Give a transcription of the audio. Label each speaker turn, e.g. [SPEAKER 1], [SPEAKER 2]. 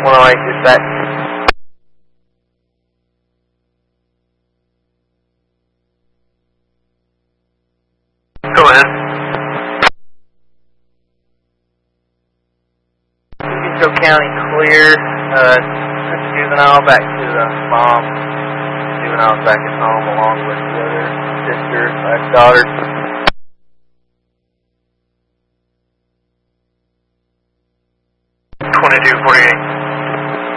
[SPEAKER 1] 108 dispatch. Go ahead. Eagle County clear. Juvenile back to the mom. Juvenile's back at home along with the other sister/daughter. 2248.